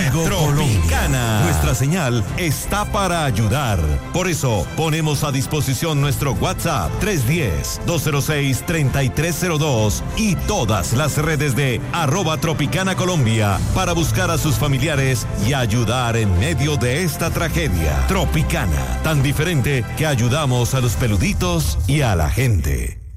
Algo Tropicana. Nuestra señal está para ayudar. Por eso, ponemos a disposición nuestro WhatsApp 310-206-3302 y todas las redes de @Tropicana Colombia para buscar a sus familiares y ayudar en medio de esta tragedia. Tropicana, tan diferente que ayudamos a los peluditos y a la gente.